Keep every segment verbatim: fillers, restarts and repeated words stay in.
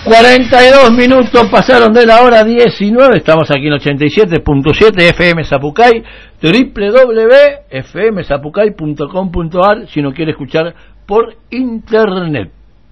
cuarenta y dos minutos pasaron de la hora diecinueve, estamos aquí en ochenta y siete punto siete F M Zapucay, doble u doble u doble u punto f m zapucay punto com punto a r si no quiere escuchar por internet.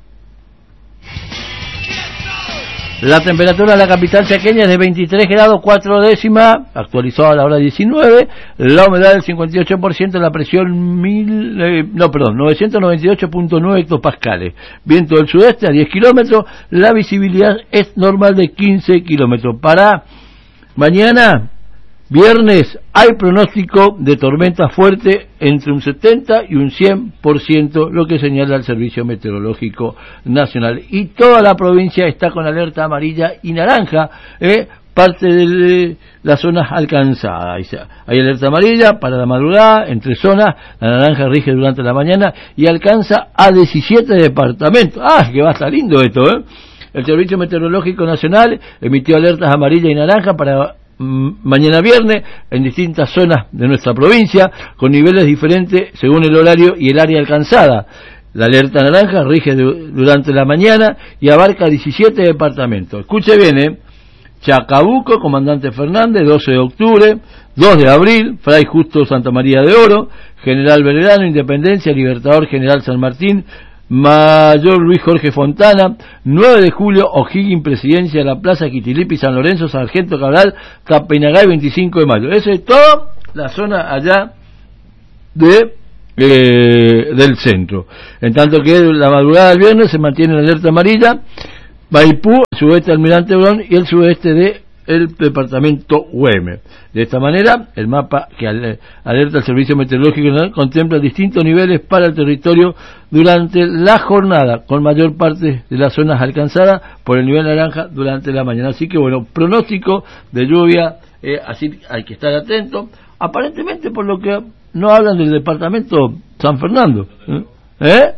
La temperatura de la capital chaqueña es de veintitrés grados cuatro décimas, actualizado a la hora diecinueve, la humedad del cincuenta y ocho por ciento, la presión mil, eh, no, perdón, novecientos noventa y ocho punto nueve hectopascales, viento del sudeste a diez kilómetros, la visibilidad es normal de quince kilómetros. Para mañana, viernes, hay pronóstico de tormenta fuerte entre un setenta y un cien por ciento, lo que señala el Servicio Meteorológico Nacional. Y toda la provincia está con alerta amarilla y naranja, eh, parte de las zonas alcanzadas. Hay alerta amarilla para la madrugada en tres zonas, la naranja rige durante la mañana y alcanza a diecisiete departamentos. ¡Ah, que va a estar lindo esto, eh! El Servicio Meteorológico Nacional emitió alertas amarilla y naranja para mañana viernes en distintas zonas de nuestra provincia con niveles diferentes según el horario y el área alcanzada. La alerta naranja rige de, durante la mañana y abarca diecisiete departamentos. Escuche bien, ¿eh? Chacabuco, Comandante Fernández, doce de octubre, dos de abril, Fray Justo Santa María de Oro, General Belgrano, Independencia, Libertador General San Martín, Mayor Luis Jorge Fontana, nueve de julio, O'Higgins, Presidencia de la Plaza, Quitilipi, San Lorenzo, Sargento Cabral, Capinagay, veinticinco de mayo. Esa es toda la zona allá de eh, del centro. En tanto que la madrugada del viernes se mantiene la alerta amarilla, Maipú, el sudeste Almirante Brown y el sudeste de el departamento Güemes. De esta manera, el mapa que alerta el Servicio Meteorológico Nacional contempla distintos niveles para el territorio durante la jornada, con mayor parte de las zonas alcanzadas por el nivel naranja durante la mañana. Así que bueno, pronóstico de lluvia, eh, así hay que estar atento. Aparentemente, por lo que no hablan del departamento San Fernando, ¿eh? ¿Eh?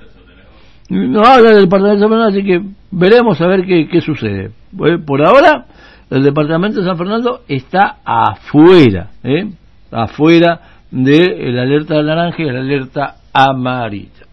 No hablan del departamento San Fernando, así que veremos a ver qué, qué sucede. Bueno, por ahora, el departamento de San Fernando está afuera, ¿eh? afuera de la alerta naranja y la alerta amarilla.